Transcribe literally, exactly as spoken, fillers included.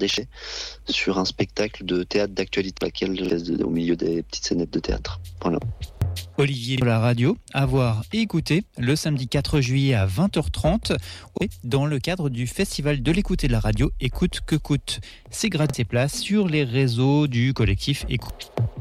déchets sur un spectacle de théâtre d'actualité, laquelle je laisse au milieu des petites scénettes de théâtre. Voilà. Olivier de la radio, à voir et écouter le samedi quatre juillet à vingt heures trente dans le cadre du Festival de l'écoute et de la radio Écoute que coûte. C'est gratuit, place sur les réseaux du collectif Écoute.